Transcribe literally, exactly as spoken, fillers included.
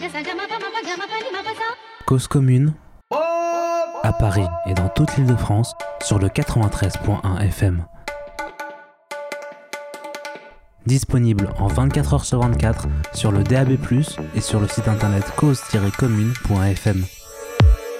Cause commune à Paris et dans toute l'Île-de-France sur le quatre-vingt-treize point un F M. Disponible en vingt-quatre heures sur vingt-quatre sur le D A B plus, et sur le site internet cause tiret commune point F M.